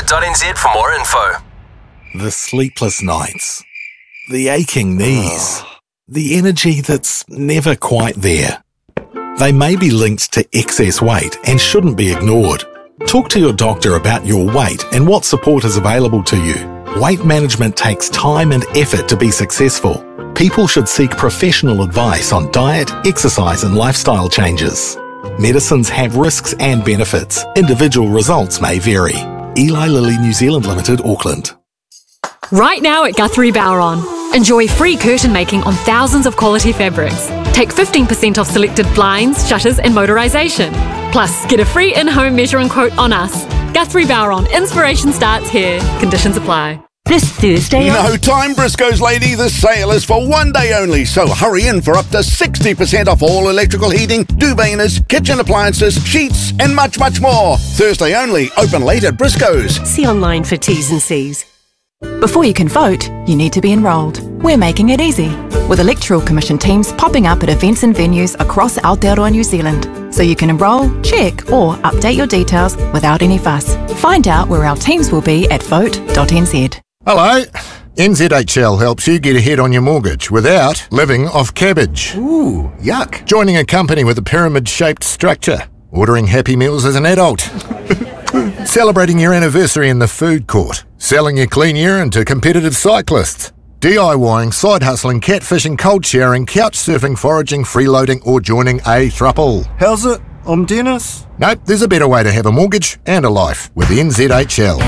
georgia.co.nz for more info. The sleepless nights, the aching knees, the energy that's never quite there. They may be linked to excess weight and shouldn't be ignored. Talk to your doctor about your weight and what support is available to you. Weight management takes time and effort to be successful. People should seek professional advice on diet, exercise and lifestyle changes. Medicines have risks and benefits. Individual results may vary. Eli Lilly New Zealand Limited, Auckland. Right now at Guthrie Bowron. Enjoy free curtain making on thousands of quality fabrics. Take 15% off selected blinds, shutters and motorisation. Plus, get a free in-home measuring quote on us. Guthrie Bowron. Inspiration starts here. Conditions apply. This Thursday... No time, Briscoe's lady. The sale is for one day only, so hurry in for up to 60% off all electrical heating, duveiners, kitchen appliances, sheets, and much, much more. Thursday only. Open late at Briscoe's. See online for T's and C's. Before you can vote, you need to be enrolled. We're making it easy, with Electoral Commission teams popping up at events and venues across Aotearoa, New Zealand, so you can enrol, check or update your details without any fuss. Find out where our teams will be at vote.nz. Hello. NZHL helps you get ahead on your mortgage without living off cabbage. Ooh, yuck. Joining a company with a pyramid-shaped structure. Ordering Happy Meals as an adult. Celebrating your anniversary in the food court. Selling your clean urine to competitive cyclists. DIYing, side hustling, catfishing, cold showering, couch surfing, foraging, freeloading or joining a thruple. How's it? I'm Dennis. Nope, there's a better way to have a mortgage and a life with NZHL.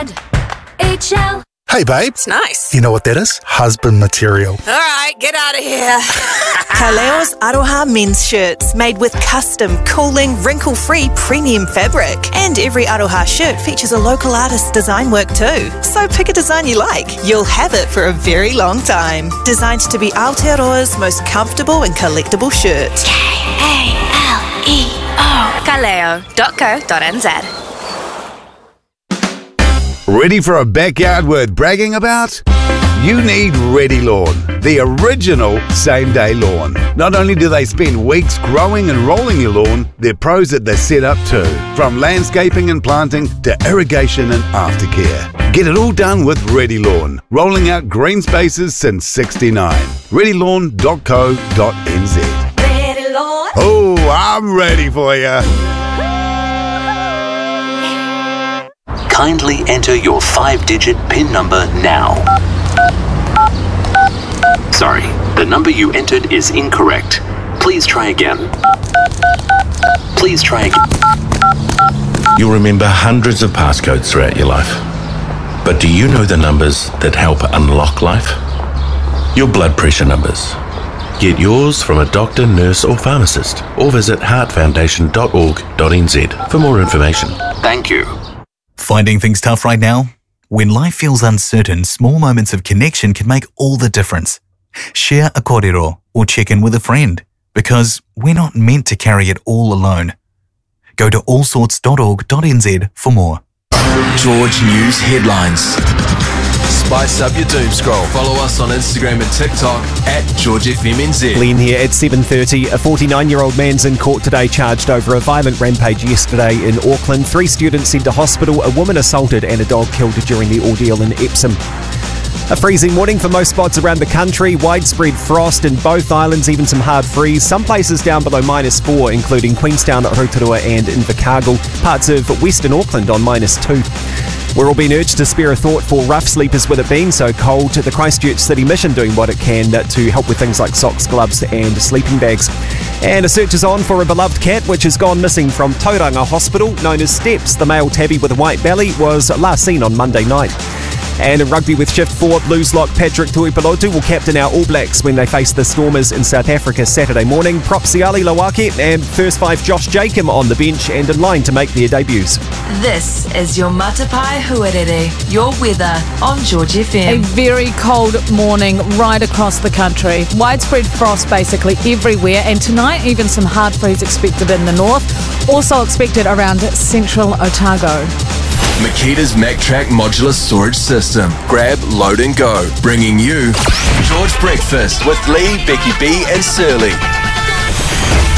NZHL. Hey babe. It's nice. You know what that is? Husband material. Alright, get out of here. Kaleo's Aroha men's shirts, made with custom, cooling, wrinkle-free premium fabric. And every Aroha shirt features a local artist's design work too. So pick a design you like. You'll have it for a very long time. Designed to be Aotearoa's most comfortable and collectible shirt. Kaleo. Kaleo.co.nz. Ready for a backyard worth bragging about? You need Ready Lawn, the original same-day lawn. Not only do they spend weeks growing and rolling your lawn, they're pros at the setup too. From landscaping and planting to irrigation and aftercare. Get it all done with Ready Lawn, rolling out green spaces since '69. ReadyLawn.co.nz. Ready Lawn. Oh, I'm ready for you. Kindly enter your 5-digit PIN number now. Sorry, the number you entered is incorrect. Please try again. Please try again. You'll remember hundreds of passcodes throughout your life. But do you know the numbers that help unlock life? Your blood pressure numbers. Get yours from a doctor, nurse or pharmacist, or visit heartfoundation.org.nz for more information. Thank you. Finding things tough right now? When life feels uncertain, small moments of connection can make all the difference. Share a kōrero or check in with a friend, because we're not meant to carry it all alone. Go to allsorts.org.nz for more. George News Headlines. Spice up your doom scroll. Follow us on Instagram and TikTok at GeorgeFMNZ. Glenn here at 7:30. A 49-year-old man's in court today charged over a violent rampage yesterday in Auckland. 3 students sent to hospital, a woman assaulted and a dog killed during the ordeal in Epsom. A freezing morning for most spots around the country. Widespread frost in both islands, even some hard freeze. Some places down below -4, including Queenstown, Rotorua and Invercargill. Parts of western Auckland on -2. We're all being urged to spare a thought for rough sleepers with it being so cold. The Christchurch City Mission doing what it can to help with things like socks, gloves and sleeping bags. And a search is on for a beloved cat which has gone missing from Tauranga Hospital, known as Steps. The male tabby with a white belly was last seen on Monday night. And in rugby with Shift 4, Blues lock Patrick Tuipulotu will captain our All Blacks when they face the Stormers in South Africa Saturday morning. Prop Siali Lawake and first 5 Josh Jacob on the bench and in line to make their debuts. This is your Matapai Huarere, your weather on George FM. A very cold morning right across the country. Widespread frost basically everywhere, and tonight even some hard freeze expected in the north. Also expected around central Otago. Makita's MacTrack modular storage system. Grab, load and go. Bringing you George Breakfast with Lee, Becky B and Surly.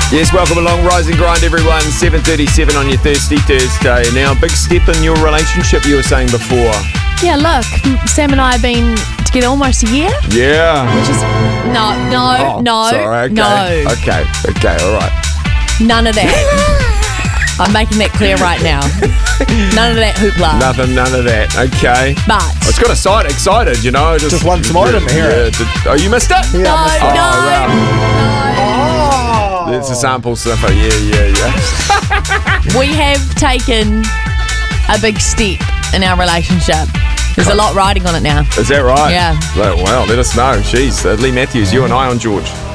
Yes, welcome along. Rise and Grind, everyone. 7:37 on your Thirsty Thursday. Now, big step in your relationship, you were saying before. Yeah, look, Sam and I have been together almost a year. Yeah. Which is no. Sorry, okay. No. Okay, all right. None of that. I'm making that clear right now. None of that hoopla. None of that. Okay. But it's got excited, you know. Just one time I didn't hear it. Oh, you missed it? Yeah, I missed it. Right. There's a sample sniffer. Yeah. We have taken a big step in our relationship. There's a lot riding on it now. Is that right? Yeah. Well, let us know. Jeez, Lee Matthews, you and I on George.